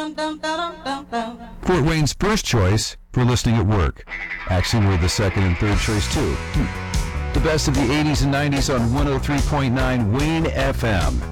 Fort Wayne's first choice for listening at work. Actually, we're the second and third choice, too. The best of the 80s and 90s on 103.9 Wayne FM.